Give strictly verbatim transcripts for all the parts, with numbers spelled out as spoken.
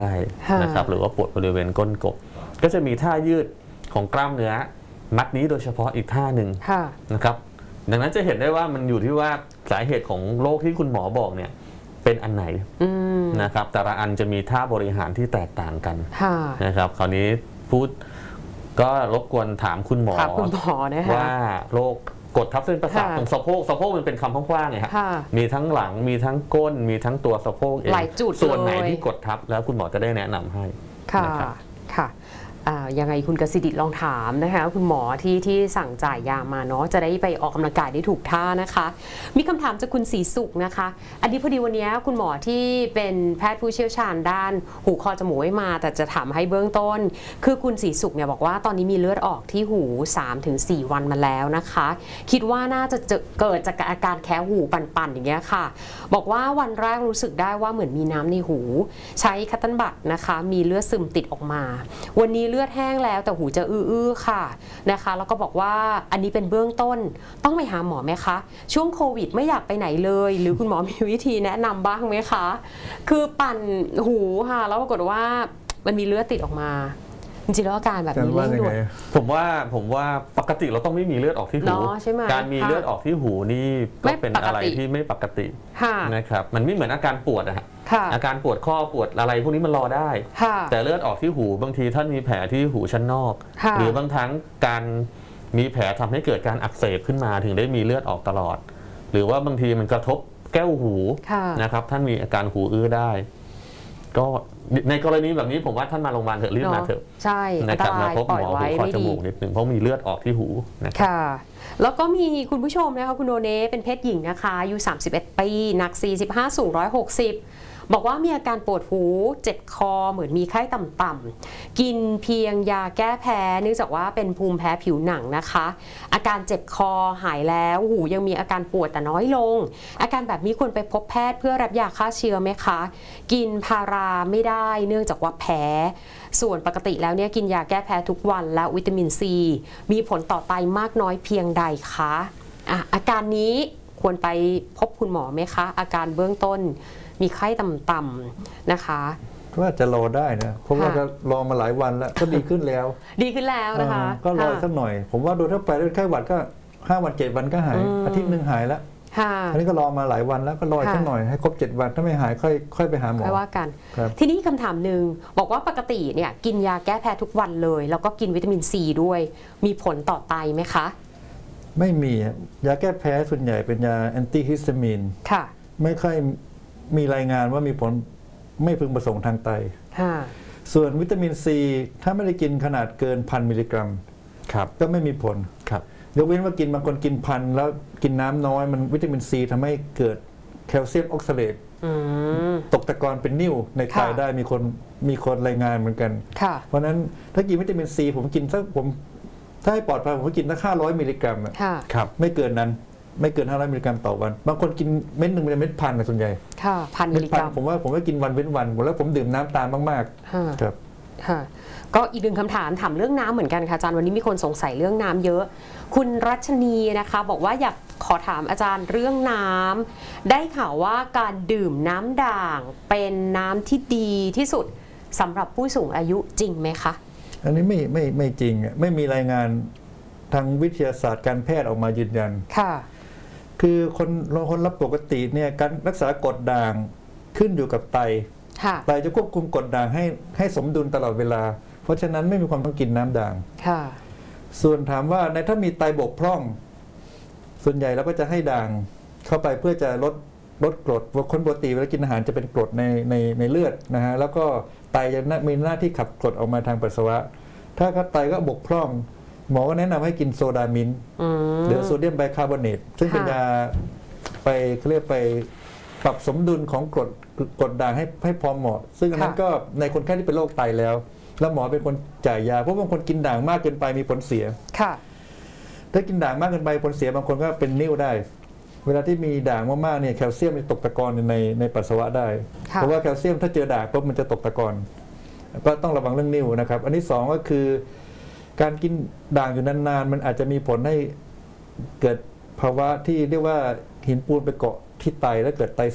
ได้นะครับหรือว่าปวดบริเวณก้นกบก็จะมีท่ายืดของกล้ามเนื้อมัดนี้โดยเฉพาะอีกท่าหนึ่งนะครับดังนั้นจะเห็นได้ว่ามันอยู่ที่ว่าสาเหตุของโรคที่คุณหมอบอกเนี่ยเป็นอันไหนนะครับแต่ละอันจะมีท่าบริหารที่แตกต่างกันนะครับคราวนี้พูดก็รบกวนถามคุณหมอว่าโรคกดทับเส้นประสาทตรงสะโพกสะโพกมันเป็นคำกว้างๆไงครับมีทั้งหลังมีทั้งก้นมีทั้งตัวสะโพกเองส่วนไหนที่กดทับแล้วคุณหมอจะได้แนะนำให้ค่ะค่ะยังไงคุณกสิดิษฐ์ลองถามนะคะคุณหมอที่ที่สั่งจ่ายยามาเนาะจะได้ไปออกกำลังกายได้ถูกท่านะคะมีคำถามจากคุณศรีสุขนะคะอันนี้พอดีวันนี้คุณหมอที่เป็นแพทย์ผู้เชี่ยวชาญด้านหูคอจมูกไม่มาแต่จะถามให้เบื้องต้นคือคุณศรีสุขเนี่ยบอกว่าตอนนี้มีเลือดออกที่หู สามถึงสี่ วันมาแล้วนะคะคิดว่าน่าจะเกิดจากอาการแคะหูปั่นๆอย่างเงี้ยค่ะบอกว่าวันแรกรู้สึกได้ว่าเหมือนมีน้ำในหูใช้คัตเติ้ลบัดนะคะมีเลือดซึมติดออกมาวันนี้เลือดแห้งแล้วแต่หูจะอื้อๆค่ะนะคะแล้วก็บอกว่าอันนี้เป็นเบื้องต้นต้องไปหาหมอไหมคะช่วงโควิดไม่อยากไปไหนเลยหรือคุณหมอมีวิธีแนะนำบ้างไหมคะคือปั่นหูค่ะแล้วปรากฏว่ามันมีเลือดติดออกมาจริงๆแล้วอาการแบบนี้เร่งด่วนผมว่าผมว่าปกติเราต้องไม่มีเลือดออกที่หูการมีเลือดออกที่หูนี่ก็เป็นอะไรที่ไม่ปกตินะครับมันไม่เหมือนอาการปวดอะอาการปวดข้อปวดอะไรพวกนี้มันรอได้แต่เลือดออกที่หูบางทีท่านมีแผลที่หูชั้นนอกหรือบางครั้งการมีแผลทำให้เกิดการอักเสบขึ้นมาถึงได้มีเลือดออกตลอดหรือว่าบางทีมันกระทบแก้วหูนะครับท่านมีอาการหูอื้อได้ก็ในกรณีแบบนี้ผมว่าท่านมาโรงพยาบาลเถอะรีบมาเถอะใช่นะครับมาพบหมอหูคอจมูกนิดหนึ่งเพราะมีเลือดออกที่หูนะครับค่ะแล้วก็มีคุณผู้ชมนะคะคุณโนเน่เป็นเพศหญิงนะคะอายุสามสิบเอ็ดปีหนักสี่สิบห้าสูงหนึ่งร้อยหกสิบบอกว่ามีอาการปวดหูเจ็บคอเหมือนมีไข้ต่ำๆกินเพียงยาแก้แพ้เนื่องจากว่าเป็นภูมิแพ้ผิวหนังนะคะอาการเจ็บคอหายแล้วหูยังมีอาการปวดแต่น้อยลงอาการแบบนี้ควรไปพบแพทย์เพื่อรับยาฆ่าเชื้อไหมคะกินพาราไม่ได้เนื่องจากว่าแพ้ส่วนปกติแล้วเนี่ยกินยาแก้แพ้ทุกวันและวิตามินซีมีผลต่อไตมากน้อยเพียงใดคะอ่ะอาการนี้ควรไปพบคุณหมอไหมคะอาการเบื้องต้นมีไข้ต่ำๆนะคะว่าจะรอได้นะเพราะว่าก็รอมาหลายวันแล้วก็ดีขึ้นแล้วดีขึ้นแล้วนะคะก็รอสักหน่อยผมว่าโดยทั่วไปไข้หวัดก็ห้าวันเจ็ดวันก็หายอาทิตย์หนึ่งหายแล้วอันนี้ก็รอมาหลายวันแล้วก็รอสักหน่อยให้ครบเจ็ดวันถ้าไม่หายค่อยค่อยไปหาหมอค่อยว่ากันทีนี้คำถามหนึ่งบอกว่าปกติเนี่ยกินยาแก้แพ้ทุกวันเลยแล้วก็กินวิตามินซีด้วยมีผลต่อไตไหมคะไม่มียาแก้แพ้ส่วนใหญ่เป็นยาแอนตี้ฮิสตามีนค่ะไม่ค่อยมีรายงานว่ามีผลไม่พึงประสงค์ทางไตส่วนวิตามินซีถ้าไม่ได้กินขนาดเกินพันมิลลิกรัมก็ไม่มีผลยกเว้นว่ากินบางคนกินพันแล้วกินน้ำน้อยมันวิตามินซีทำให้เกิดแคลเซียมออกซาเลตตกตะกอนเป็นนิ่วในไตได้มีคนมีคนรายงานเหมือนกันเพราะนั้นถ้ากินวิตามินซีผมกินสักผมถ้าให้ปลอดภัยผมก็กินสักห้าร้อยมิลลิกรัมไม่เกินนั้นไม่เกินห้าร้อยมิลลิกรัมต่อวันบางคนกินเม็ดหนึ่งเป็นเม็ดพันนะส่วนใหญ่ค่ะพันมิลลิกรัมผมว่าผมก็กินวันเว้นวันแล้วผมดื่มน้ำตามมากๆครับค่ะก็อีกหนึ่งคำถามถามเรื่องน้ำเหมือนกันค่ะอาจารย์วันนี้มีคนสงสัยเรื่องน้ำเยอะคุณรัชนีนะคะบอกว่าอยากขอถามอาจารย์เรื่องน้ำได้ข่าวว่าการดื่มน้ำด่างเป็นน้ำที่ดีที่สุดสำหรับผู้สูงอายุจริงไหมคะอันนี้ไม่ไม่ไม่จริงไม่มีรายงานทางวิทยาศาสตร์การแพทย์ออกมายืนยันค่ะคือคนคนรับปกติเนี่ยการรักษากรดด่างขึ้นอยู่กับไตไตจะควบคุมกรดด่างให้ให้สมดุลตลอดเวลาเพราะฉะนั้นไม่มีความต้องกินน้ำด่างส่วนถามว่าในถ้ามีไตบกพร่องส่วนใหญ่เราก็จะให้ด่างเข้าไปเพื่อจะลดลดกรดคนปกติเวลากินอาหารจะเป็นกรดในในในเลือดนะฮะแล้วก็ไตจะมีหน้าที่ขับกรดออกมาทางปัสสาวะถ้าไตก็บกพร่องหมอก็แนะนำให้กินโซดามินหรือโซเดียมไบคาร์บอเนตซึ่งเป็นยาไปเขาเรียกไปปรับสมดุลของกรดกรดด่างให้ให้พอเหมาะซึ่งอันนั้นก็ในคนไข้ที่เป็นโรคไตแล้วแล้วหมอเป็นคนจ่ายยาเพราะบางคนกินด่างมากเกินไปมีผลเสียถ้ากินด่างมากเกินไปผลเสียบางคนก็เป็นนิ่วได้เวลาที่มีด่างมากๆเนี่ยแคลเซียมมันตกตะกอนในในปัสสาวะได้เพราะว่าแคลเซียมถ้าเจอด่างปุ๊บมันจะตกตะกอนก็ต้องระวังเรื่องนิ่วนะครับอันที่สองก็คือการกินด่างอยู่นานๆมันอาจจะมีผลให้เกิดภาวะที่เรียกว่าหินปูนไปเกาะที่ไตและเกิดไตเสื่อม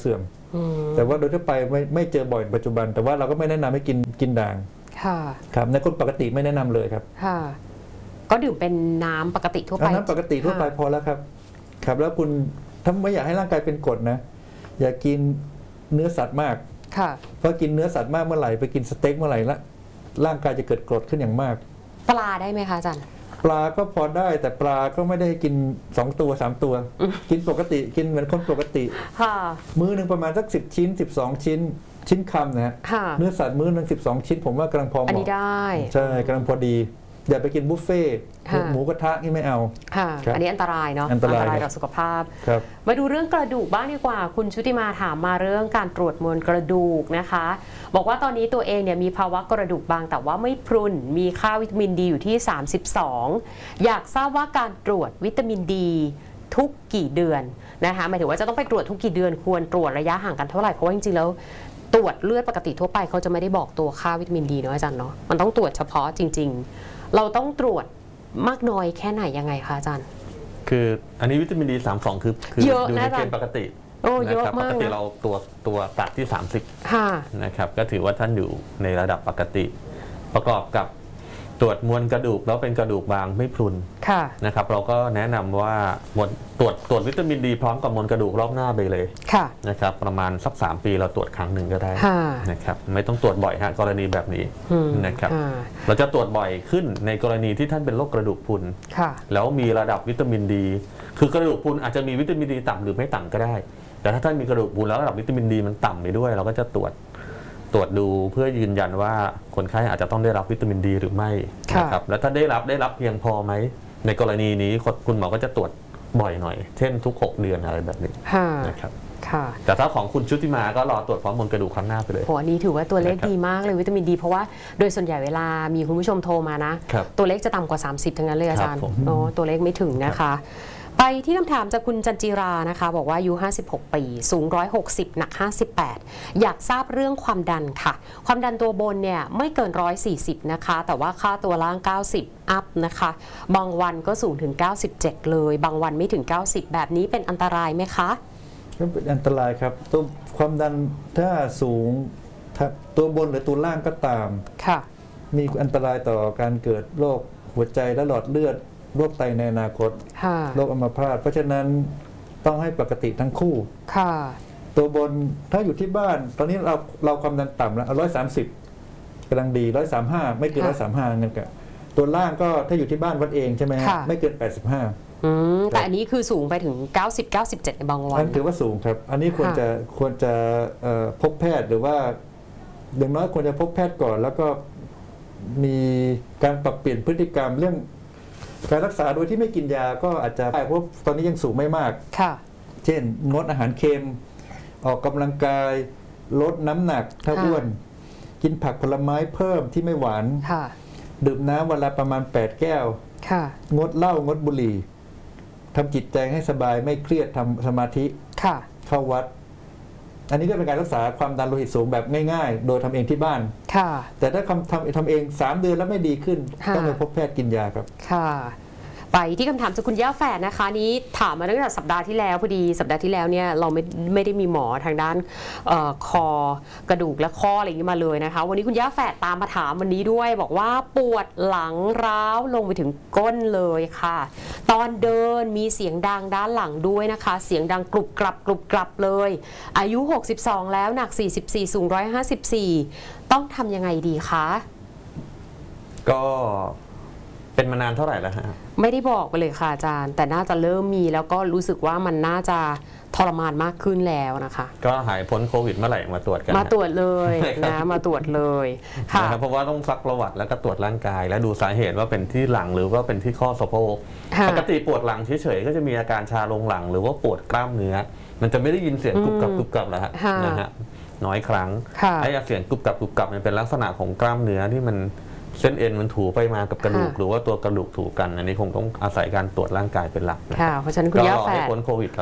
แต่ว่าโดยทั่วไปไม่ไม่เจอบ่อยปัจจุบันแต่ว่าเราก็ไม่แนะนำให้กินกินด่างค่ะครับในคนปกติไม่แนะนำเลยครับค่ะก็ดื่มเป็นน้ำปกติทั่วไปน้ำปกติทั่วไปพอแล้วครับครับแล้วคุณถ้าไม่อยากให้ร่างกายเป็นกรดนะอย่ากินเนื้อสัตว์มากค่ะเพราะกินเนื้อสัตว์มากเมื่อไหร่ไปกินสเต็กเมื่อไหร่ละร่างกายจะเกิดกรดขึ้นอย่างมากปลาได้ไหมคะอาจารย์ปลาก็พอได้แต่ปลาก็ไม่ได้กินสองตัวสามตัวกินปกติกินเหมือนคนปกติมื้อหนึ่งประมาณสักสิบชิ้นสิบสองชิ้นชิ้นคำนะฮะเนื้อสัตว์มื้อหนึ่งสิบสองชิ้นผมว่ากำลังพอเหมาะอันนี้ได้ใช่กำลังพอดีอย่าไปกินบุฟเฟ่หมูกระทะนี่ไม่เอาค่ะอันนี้อันตรายเนาะอันตรายต่อสุขภาพครับมาดูเรื่องกระดูกบ้างดีกว่าคุณชุติมาถามมาเรื่องการตรวจมวลกระดูกนะคะบอกว่าตอนนี้ตัวเองเนี่ยมีภาวะกระดูกบางแต่ว่าไม่พรุนมีค่าวิตามินดีอยู่ที่สามสิบสองอยากทราบว่าการตรวจวิตามินดีทุกกี่เดือนนะคะหมายถึงว่าจะต้องไปตรวจทุกกี่เดือนควรตรวจระยะห่างกันเท่าไหร่เพราะว่าจริงๆแล้วตรวจเลือดปกติทั่วไปเขาจะไม่ได้บอกตัวค่าวิตามินดีเนาะอาจารย์เนาะมันต้องตรวจเฉพาะจริงๆเราต้องตรวจมากน้อยแค่ไหนยังไงคะอาจารย์คืออันนี้วิตามินดีสามสิบสองคือคืออยู่ในเกณฑ์ปกติโอ้เยอะมากปกติเราตัวตัวตัดที่สามสิบนะครับก็ถือว่าท่านอยู่ในระดับปกติประกอบกับตรวจมวลกระดูกแล้วเป็นกระดูกบางไม่พรุนนะครับเราก็แนะนำว่ามวลตรวจตรวจวิตามินดีพร้อมกับมวลกระดูกรอบหน้าไปเลยนะครับประมาณสักสามปีเราตรวจครั้งหนึ่งก็ได้นะครับไม่ต้องตรวจบ่อยฮะกรณีแบบนี้นะครับเราจะตรวจบ่อยขึ้นในกรณีที่ท่านเป็นโรคกระดูกพรุนแล้วมีระดับวิตามินดีคือกระดูกพรุนอาจจะมีวิตามินดีต่ำหรือไม่ต่ำก็ได้แต่ถ้าท่านมีกระดูกพรุนแล้วระดับวิตามินดีมันต่ำไปด้วยเราก็จะตรวจตรวจดูเพื่อยืนยันว่าคนไข้อาจจะต้องได้รับวิตามินดีหรือไม่นะครับแล้วถ้าได้รับได้รับเพียงพอไหมในกรณีนี้คุณหมอก็จะตรวจบ่อยหน่อยเช่นทุกหกเดือนอะไรแบบนี้นะครับแต่ถ้าของคุณชุติมาก็รอตรวจพร้อมมวลกระดูกครั้งหน้าไปเลยโหอันนี้ถือว่าตัวเลขดีมากเลยวิตามินดีเพราะว่าโดยส่วนใหญ่เวลามีคุณผู้ชมโทรมานะตัวเลขจะต่ำกว่าสามสิบทั้งนั้นเลยอาจารย์โอ้ตัวเลขไม่ถึงนะคะไปที่คำถามจากคุณจันจิรานะคะบอกว่าอายุห้าสิบหกปีสูงหนึ่งร้อยหกสิบหนักห้าสิบแปดอยากทราบเรื่องความดันค่ะความดันตัวบนเนี่ยไม่เกินหนึ่งร้อยสี่สิบนะคะแต่ว่าค่าตัวล่างเก้าสิบอัพนะคะบางวันก็สูงถึงเก้าสิบเจ็ดเลยบางวันไม่ถึงเก้าสิบแบบนี้เป็นอันตรายไหมคะไม่เป็นอันตรายครับตัวความดันถ้าสูงตัวบนหรือตัวล่างก็ตามค่ะมีอันตรายต่อการเกิดโรคหัวใจและหลอดเลือดโรคไตในอนาคตโรคอัมพาตเพราะฉะนั้นต้องให้ปกติทั้งคู่ค่ะตัวบนถ้าอยู่ที่บ้านตอนนี้เราเราความดันต่ำแล้วร้อยสามสิบกำลังดีร้อยสามห้าไม่เกินร้อยสามห้าเงินกับตัวล่างก็ถ้าอยู่ที่บ้านวัดเองใช่ไหมฮะไม่เกินแปดสิบห้าแต่อันนี้คือสูงไปถึงเก้าสิบ เก้าสิบเจ็ดในบางวันนั่นถือว่าสูงครับอันนี้ควรจะควรจะพบแพทย์หรือว่าอย่างน้อยควรจะพบแพทย์ก่อนแล้วก็มีการปรับเปลี่ยนพฤติกรรมเรื่องการรักษาโดยที่ไม่กินยาก็อาจจะได้เพราะตอนนี้ยังสูงไม่มากค่ะเช่นงดอาหารเค็มออกกำลังกายลดน้ำหนักถ้าอ้วนกินผักผลไม้เพิ่มที่ไม่หวานดื่มน้ำวันละประมาณแปดแก้วงดเหล้างดบุหรี่ทำจิตใจให้สบายไม่เครียดทำสมาธิเข้าวัดอันนี้ก็เป็นการรักษาความดันโลหิตสูงแบบง่ายๆโดยทำเองที่บ้านแต่ถ้าทำทำทำเองสามเดือนแล้วไม่ดีขึ้นต้องไปพบแพทย์กินยาครับค่ะไปที่คำถามจากคุณย่าแฝดนะคะนี้ถามมาตั้งแต่สัปดาห์ที่แล้วพอดีสัปดาห์ที่แล้วเนี่ยเราไม่ไม่ได้มีหมอทางด้านออคอกระดูกและข้ออะไรอย่างนี้มาเลยนะคะวันนี้คุณย่าแฝดตามมาถามวันนี้ด้วยบอกว่าปวดหลังร้าวลงไปถึงก้นเลยค่ะตอนเดินมีเสียงดังด้านหลังด้วยนะคะเสียงดังกรุบกรับกรุบกรับเลยอายุหกสิบสองแล้วหนักสี่สิบสี่สูงหนึ่งร้อยห้าสิบสี่ต้องทำยังไงดีคะก็เป็นมานานเท่าไหร่แล้วฮะไม่ได้บอกไปเลยค่ะอาจารย์แต่น่าจะเริ่มมีแล้วก็รู้สึกว่ามันน่าจะทรมานมากขึ้นแล้วนะคะก็หายพ้นโควิดเมื่อไหร่มาตรวจกันมาตรวจเลยนะมาตรวจเลยค่ะเพราะว่าต้องซักประวัติแล้วก็ตรวจร่างกายและดูสาเหตุว่าเป็นที่หลังหรือว่าเป็นที่ข้อสะโพกปกติปวดหลังเฉยๆก็จะมีอาการชาลงหลังหรือว่าปวดกล้ามเนื้อมันจะไม่ได้ยินเสียงกรุบกรับกรุบกรับแล้วฮะนะฮะน้อยครั้งไอ้เสียงกรุบกรับกรุบกรับมันเป็นลักษณะของกล้ามเนื้อที่มันเส้นเอ็นมันถูไปมากับกระดูกหรือว่าตัวกระดูกถูกันอันนี้คงต้องอาศัยการตรวจร่างกายเป็นหลักค่ะเพราะฉะนั้นคุณย่าแฝดให้พ้นโควิด